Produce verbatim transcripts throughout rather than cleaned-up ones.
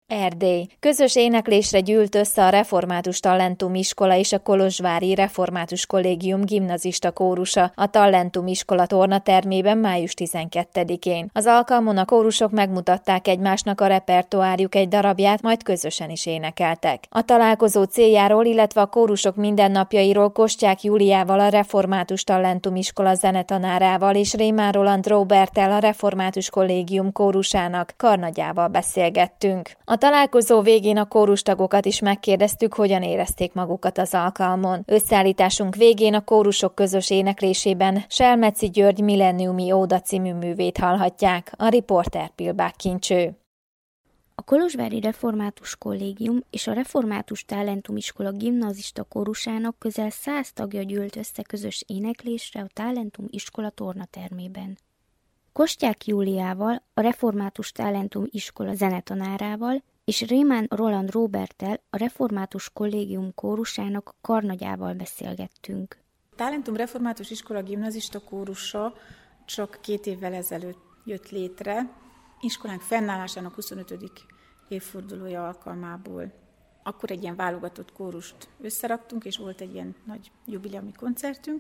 Erdély. Közös éneklésre gyűlt össze a Református Talentum Iskola és a Kolozsvári Református Kollégium gimnazista kórusa a Talentum Iskola tornatermében május tizenkettedikén. Az alkalmon a kórusok megmutatták egymásnak a repertoárjuk egy darabját, majd közösen is énekeltek. A találkozó céljáról, illetve a kórusok mindennapjairól Kostyák Júliával, a Református Talentum Iskola zenetanárával és Rémán Roland Róberttel, a Református Kollégium kórusának karnagyával beszélgettünk. A találkozó végén a kórustagokat is megkérdeztük, hogyan érezték magukat az alkalmon. Összeállításunk végén a kórusok közös éneklésében Selmeci György Millenniumi Óda című művét hallhatják, a riporter Pilbák Kincső. A Kolozsvári Református Kollégium és a Református Talentum Iskola gimnazista kórusának közel száz tagja gyűlt össze közös éneklésre a Talentum Iskola tornatermében. Kostyák Júliával, a Református Talentum Iskola zenetanárával és Rémán Roland Róberttel, a Református Kollégium kórusának karnagyával beszélgettünk. A Talentum Református Iskola gimnazista kórusa csak két évvel ezelőtt jött létre, iskolánk fennállásának huszonötödik évfordulója alkalmából. Akkor egy ilyen válogatott kórust összeraktunk, és volt egy ilyen nagy jubileumi koncertünk,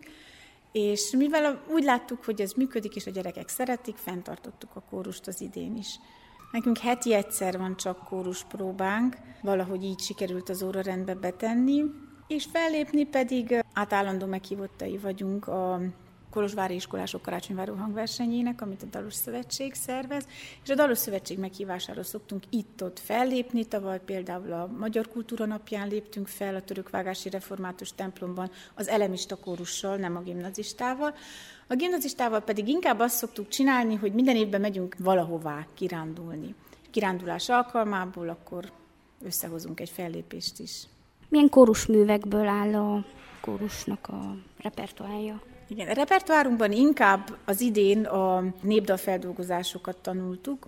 és mivel úgy láttuk, hogy ez működik, és a gyerekek szeretik, fenntartottuk a kórust az idén is. Nekünk heti egyszer van csak kóruspróbánk, valahogy így sikerült az órarendbe betenni, és fellépni pedig átállandó meghívottai vagyunk a Kolozsvári Iskolások Karácsonyváró hangversenyének, amit a Dalos Szövetség szervez, és a Dalos Szövetség meghívására szoktunk itt-ott fellépni. Tavaly például a Magyar Kultúra Napján léptünk fel a Törökvágási Református templomban az elemista kórussal, nem a gimnazistával. A gimnazistával pedig inkább azt szoktuk csinálni, hogy minden évben megyünk valahová kirándulni. Kirándulás alkalmából akkor összehozunk egy fellépést is. Milyen kórusművekből áll a kórusnak a repertoárja? Igen, a repertoárunkban inkább az idén a népdalfeldolgozásokat tanultuk,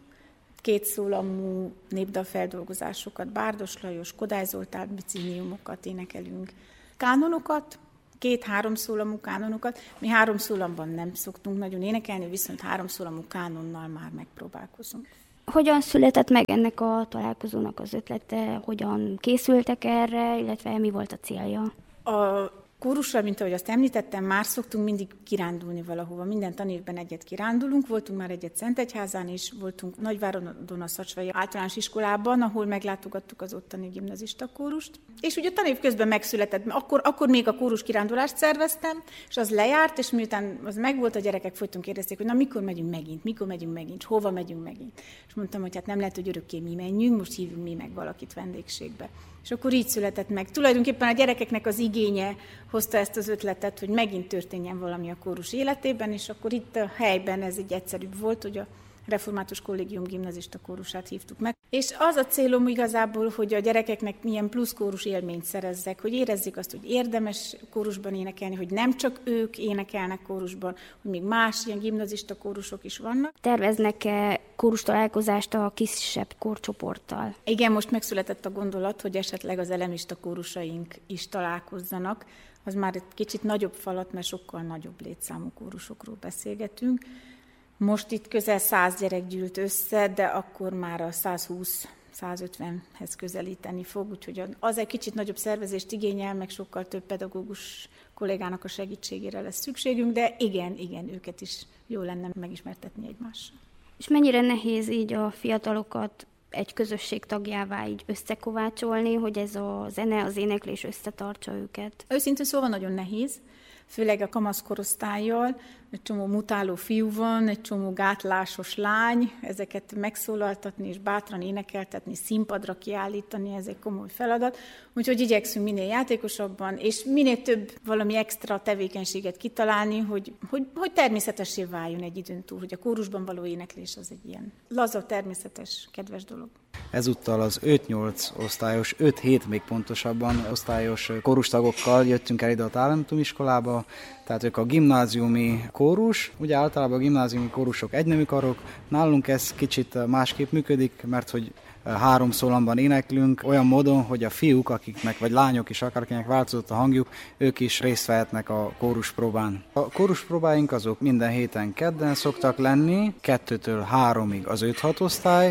kétszólamú népdalfeldolgozásokat, Bárdos Lajos, Kodály Zoltán bicíniumokat énekelünk, kánonokat, két-három szólamú kánonokat. Mi három szólamban nem szoktunk nagyon énekelni, viszont három szólamú kánonnal már megpróbálkozunk. Hogyan született meg ennek a találkozónak az ötlete, hogyan készültek erre, illetve mi volt a célja? A kórusra, mint ahogy azt említettem, már szoktunk mindig kirándulni valahova. Minden tanévben egyet kirándulunk, voltunk már egyet Szentegyházán is, voltunk Nagyváradon a Szacsvai Általános Iskolában, ahol meglátogattuk az ottani gimnazista kórust. És ugye a tanév közben megszületett, akkor, akkor még a kórus kirándulást szerveztem, és az lejárt, és miután az megvolt, a gyerekek folyton kérdezték, hogy na mikor megyünk megint, mikor megyünk megint, hova megyünk megint. És mondtam, hogy hát nem lehet, hogy örökké mi menjünk, most hívjunk mi meg valakit vendégségbe. És akkor így született meg. Tulajdonképpen a gyerekeknek az igénye hozta ezt az ötletet, hogy megint történjen valami a kórus életében, és akkor itt a helyben ez egy egyszerűbb volt, hogy a Református Kollégium gimnazista kórusát hívtuk meg. És az a célom igazából, hogy a gyerekeknek milyen plusz kórus élményt szerezzek, hogy érezzék azt, hogy érdemes kórusban énekelni, hogy nem csak ők énekelnek kórusban, hogy még más ilyen gimnazista kórusok is vannak. Terveznek-e kórus találkozást a kisebb korcsoporttal? Igen, most megszületett a gondolat, hogy esetleg az elemista kórusaink is találkozzanak. Az már egy kicsit nagyobb falat, mert sokkal nagyobb létszámú kórusokról beszélgetünk. Most itt közel száz gyerek gyűlt össze, de akkor már a százhúsz-százötvenhez közelíteni fog, úgyhogy az egy kicsit nagyobb szervezést igényel, meg sokkal több pedagógus kollégának a segítségére lesz szükségünk, de igen, igen, őket is jó lenne megismertetni egymással. És mennyire nehéz így a fiatalokat egy közösség tagjává így összekovácsolni, hogy ez a zene, az éneklés összetartsa őket? Őszintén szóval nagyon nehéz, főleg a kamaszkorosztállyal, egy csomó mutáló fiú van, egy csomó gátlásos lány, ezeket megszólaltatni és bátran énekeltetni, színpadra kiállítani, ez egy komoly feladat. Úgyhogy igyekszünk minél játékosabban, és minél több valami extra tevékenységet kitalálni, hogy, hogy, hogy természetessé váljon egy időn túl, hogy a kórusban való éneklés az egy ilyen laza, természetes, kedves dolog. Ezúttal az öt-nyolc osztályos, öt-hét még pontosabban osztályos kórustagokkal jöttünk el ide a Talentum iskolába, tehát ők a gimnáziumi kórus, ugye általában a gimnáziumi kórusok egynemű karok, nálunk ez kicsit másképp működik, mert hogy három szólamban éneklünk, olyan módon, hogy a fiúk, akiknek, vagy lányok is, akárkinek változott a hangjuk, ők is részt vehetnek a kóruspróbán. A kóruspróbáink azok minden héten kedden szoktak lenni, kettőtől háromig az öt-hat osztály,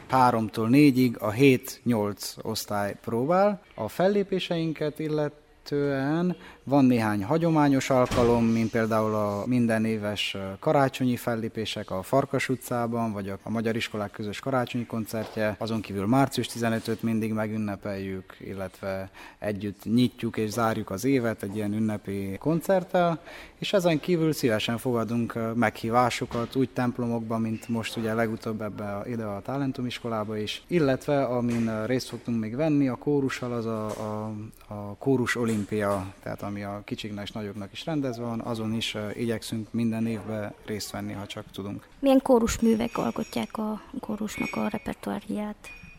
háromtól négyig a hét-nyolc osztály próbál. A fellépéseinket illetően van néhány hagyományos alkalom, mint például a minden éves karácsonyi fellépések a Farkas utcában, vagy a Magyar Iskolák közös karácsonyi koncertje. Azon kívül március tizenötödikét mindig megünnepeljük, illetve együtt nyitjuk és zárjuk az évet egy ilyen ünnepi koncerttel, és ezen kívül szívesen fogadunk meghívásokat úgy templomokban, mint most ugye legutóbb ebbe a, ide a Talentum iskolába is, illetve amin részt fogtunk még venni a kórussal, az a, a, a kórus olimpia, tehát ami a kicsiknek és nagyobbnak is rendezve van, azon is uh, igyekszünk minden évben részt venni, ha csak tudunk. Milyen kórusművek alkotják a kórusnak a repertoárját?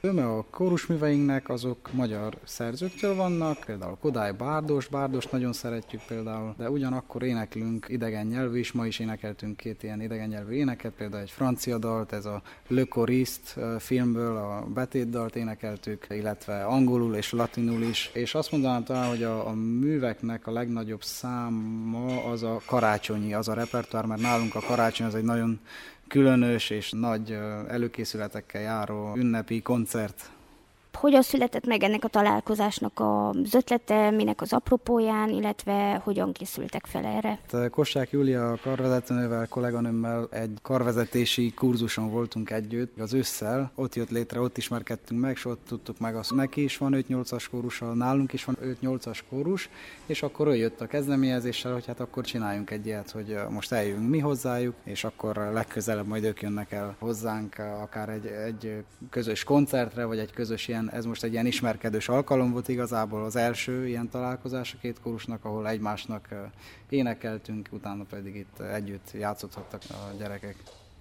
A kórusműveinknek azok magyar szerzőktől vannak, például Kodály Bárdos, Bárdos nagyon szeretjük például, de ugyanakkor éneklünk idegen nyelvű is, ma is énekeltünk két ilyen idegen nyelvű éneket, például egy francia dalt, ez a Le Choriste filmből a betétdalt énekeltük, illetve angolul és latinul is, és azt mondanám talán, hogy a, a műveknek a legnagyobb száma az a karácsonyi, az a repertoár, mert nálunk a karácsony az egy nagyon különös és nagy előkészületekkel járó ünnepi koncert. Hogyan született meg ennek a találkozásnak az ötlete, minek az apropóján, illetve hogyan készültek fel erre? Kossák Júlia karvezetőnővel, kolléganőmmel egy karvezetési kurzuson voltunk együtt az ősszel. Ott jött létre, ott ismerkedtünk meg, és ott tudtuk meg azt, neki is van öt-nyolcas kórusa, nálunk is van öt-nyolcas kórus, és akkor ő jött a kezdeményezéssel, hogy hát akkor csináljunk egy ilyet, hogy most eljövünk mi hozzájuk, és akkor legközelebb majd ők jönnek el hozzánk, akár egy, egy közös koncertre, vagy egy közös ilyen. Ez most egy ilyen ismerkedős alkalom volt igazából, az első ilyen találkozás a két kórusnak, ahol egymásnak énekeltünk, utána pedig itt együtt játszottak a gyerekek.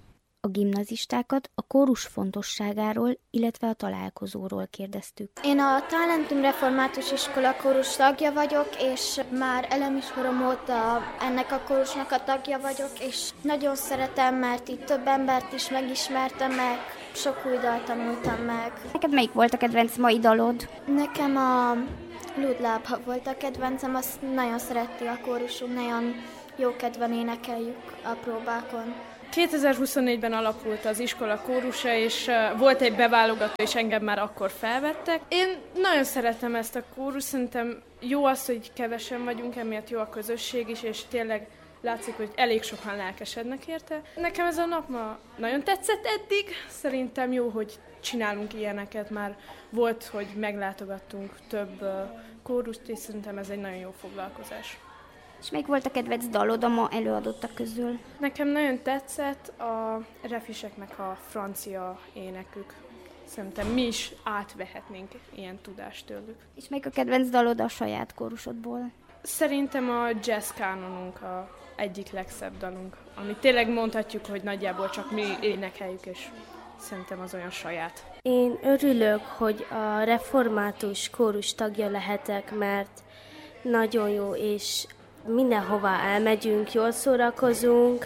A gimnazistákat a kórus fontosságáról, illetve a találkozóról kérdeztük. Én a Talentum Református Iskola kórus tagja vagyok, és már elemiskorom óta ennek a kórusnak a tagja vagyok, és nagyon szeretem, mert itt több embert is megismertem meg, sok új dalt tanultam meg. Neked melyik volt a kedvenc mai dalod? Nekem a Lúdlábha volt a kedvencem, azt nagyon szereti a kórusunk, nagyon jó kedven énekeljük a próbákon. kétezer-huszonnégyben alakult az iskola kórusa, és volt egy beválogató, és engem már akkor felvettek. Én nagyon szeretem ezt a kórus, szerintem jó az, hogy kevesen vagyunk, emiatt jó a közösség is, és tényleg látszik, hogy elég sokan lelkesednek érte. Nekem ez a nap ma nagyon tetszett eddig, szerintem jó, hogy csinálunk ilyeneket, már volt, hogy meglátogattunk több kórust, és szerintem ez egy nagyon jó foglalkozás. És melyik volt a kedvenc dalod a ma előadottak közül? Nekem nagyon tetszett a refiseknek a francia énekük. Szerintem mi is átvehetnénk ilyen tudást tőlük. És melyik a kedvenc dalod a saját kórusodból? Szerintem a jazz kánonunk a egyik legszebb dalunk, amit tényleg mondhatjuk, hogy nagyjából csak mi énekeljük, és szerintem az olyan saját. Én örülök, hogy a református kórus tagja lehetek, mert nagyon jó, és mindenhová elmegyünk, jól szórakozunk,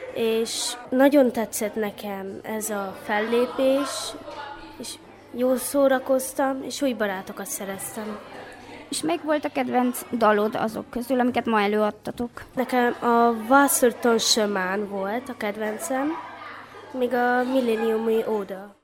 és nagyon tetszett nekem ez a fellépés, és jól szórakoztam, és új barátokat szereztem. És melyik volt a kedvenc dalod azok közül, amiket ma előadtatok? Nekem a Wasserton Chemin volt a kedvencem, még a Millenniumi Óda.